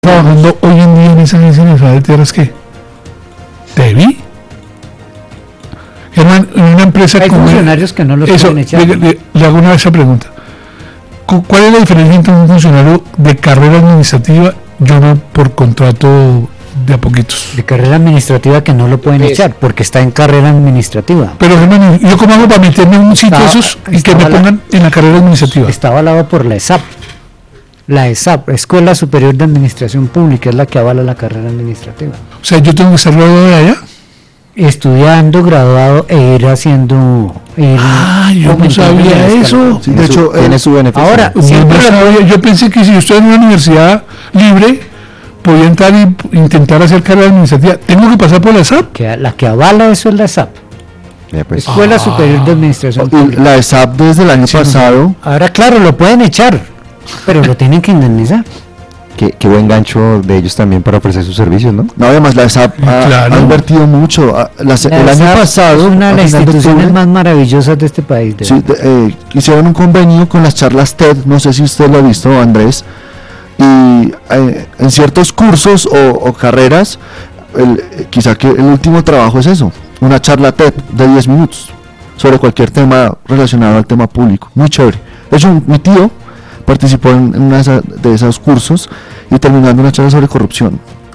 trabajando hoy en día en esa agencia nacional de tierras que te vi, Germán, en una empresa hay como funcionarios que no los eso, pueden echar. le hago una vez esa pregunta. ¿Cuál es la diferencia entre un funcionario de carrera administrativa y uno por contrato de a poquitos? De carrera administrativa que no lo pueden echar porque está en carrera administrativa. Pero Germán, ¿yo cómo hago para meterme en un sitio de esos y que me pongan en la carrera administrativa? Está avalado por la ESAP. La ESAP, Escuela Superior de Administración Pública, es la que avala la carrera administrativa. O sea, yo tengo que estar graduado de allá. Estudiando, graduado e ir haciendo... yo no sabía eso. Sí, de hecho, tiene su beneficio. Ahora, yo pensé que si yo estoy en una universidad libre, podía entrar y intentar hacer carrera administrativa. ¿Tengo que pasar por la ESAP? La que avala eso es la ESAP. Pues. Escuela Superior de Administración Pública. La ESAP desde el año pasado. Ahora, claro, lo pueden echar, pero lo tienen que indemnizar. Qué buen gancho de ellos también para ofrecer sus servicios, ¿no? No, además la ESAP ha invertido mucho. El año pasado, es una de las instituciones más maravillosas de este país. Sí, hicieron un convenio con las charlas TED, no sé si usted lo ha visto, Andrés, y en ciertos cursos o carreras, quizá que el último trabajo es eso, una charla TED de 10 minutos sobre cualquier tema relacionado al tema público, muy chévere. De hecho, mi tío participó en una de esos cursos y terminando una charla sobre corrupción.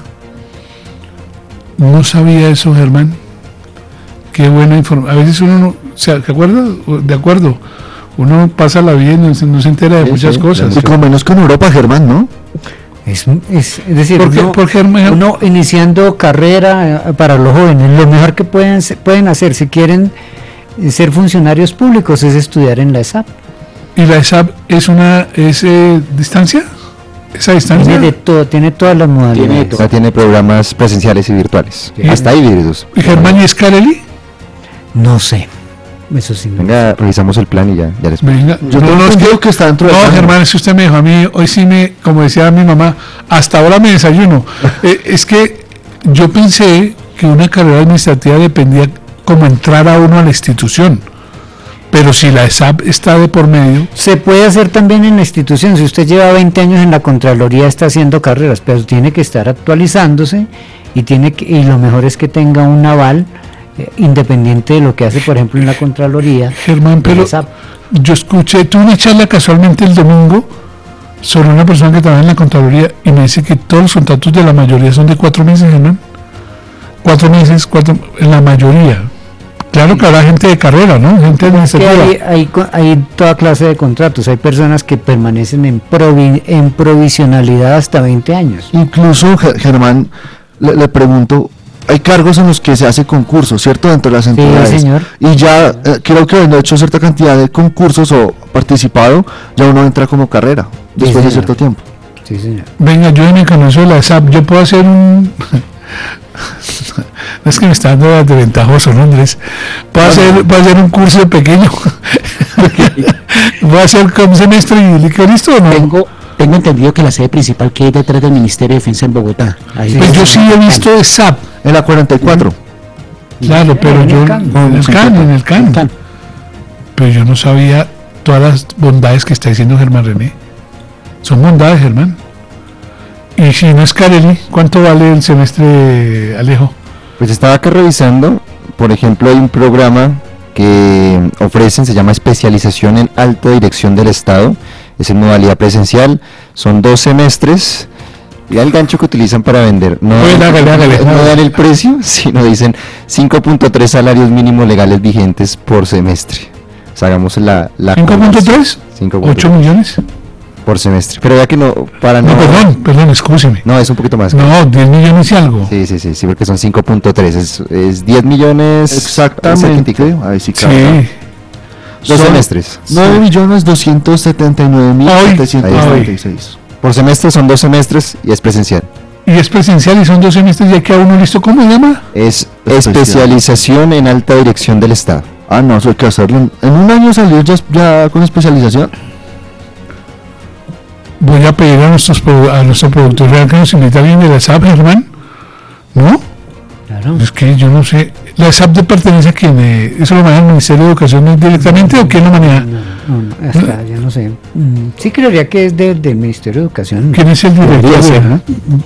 No sabía eso, Germán. Qué buena información. A veces uno no, ¿se acuerda? De acuerdo. Uno pasa la vida y no se entera de muchas cosas. Y con menos que en Europa, Germán, ¿no? Es decir, porque uno iniciando carrera para los jóvenes, lo mejor que pueden hacer si quieren ser funcionarios públicos es estudiar en la ESAP. ¿Y la ESAP es distancia? ¿Esa distancia? Tiene de todo, tiene todas las modalidades. Tiene programas presenciales y virtuales, hasta híbridos. ¿Y Germán y es Carelli? No sé, eso sí. Venga, revisamos el plan y ya les... Venga, yo creo que está dentro de... No, Germán, es que usted me dijo a mí, hoy sí como decía mi mamá, hasta ahora me desayuno. Es que yo pensé que una carrera administrativa dependía como entrar a uno a la institución. Pero si la ESAP está de por medio... Se puede hacer también en la institución. Si usted lleva 20 años en la Contraloría, está haciendo carreras, pero tiene que estar actualizándose y lo mejor es que tenga un aval independiente de lo que hace, por ejemplo, en la Contraloría. Germán, pero yo tuve una charla casualmente el domingo sobre una persona que trabaja en la Contraloría y me dice que todos los contratos de la mayoría son de 4 meses, Germán. 4 meses, en la mayoría. Claro que habrá gente de carrera, ¿no? Gente administrativa. Hay toda clase de contratos. Hay personas que permanecen en provisionalidad hasta 20 años. Incluso, Germán, le pregunto, hay cargos en los que se hace concurso, ¿cierto? Dentro de las entidades. Sí, señor. Y ya, creo que habiendo hecho cierta cantidad de concursos o participado, ya uno entra como carrera, después de cierto tiempo. Sí, señor. Venga, yo en el canal de la ESAP, yo puedo hacer un... No es que me está dando de ventajoso, ¿no, Andrés? Puedo hacer un curso pequeño. Voy a hacer como un semestre y listo, ¿o no? Tengo entendido que la sede principal que hay detrás del Ministerio de Defensa en Bogotá. Pues yo sí he visto ESAP. En la 44. Claro, pero yo... En el CAN. Pero yo no sabía todas las bondades que está diciendo Germán René. Son bondades, Germán. Y si no es Carelli, ¿cuánto vale el semestre, Alejo? Pues estaba acá revisando, por ejemplo, hay un programa que ofrecen, se llama Especialización en Alta Dirección del Estado, es en modalidad presencial, son 2 semestres, ya el gancho que utilizan para vender, no dan el precio, sino dicen 5.3 salarios mínimos legales vigentes por semestre. O sea, hagamos la 5.3, 8 millones. Por semestre, pero ya que perdón, excúseme. No, es un poquito más. No, 10 millones y algo. Sí, porque son 5.3, es 10 millones. Exactamente. Ahí sí, sí. 2 semestres. 9.279.796. Por semestre son 2 semestres y es presencial. Y es presencial y son 2 semestres, ya que a uno listo, ¿cómo se llama? Es especialización en alta dirección del Estado. No, eso hay que hacerlo. En un año salir ya con especialización. Voy a pedir a nuestro productor real que nos invite a alguien de la ESAP, Germán. ¿No? Claro. Es que yo no sé. ¿La ESAP pertenece a quién? ¿Eso lo maneja el Ministerio de Educación directamente o quién lo maneja? No. No, hasta yo no sé. Sí creería que es del Ministerio de Educación. ¿Quién es el director? Debería ser, ¿no?